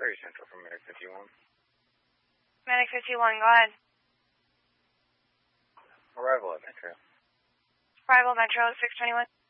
30 Central from Medic 51. Medic 51, go ahead. Arrival at Metro. Arrival Metro 621.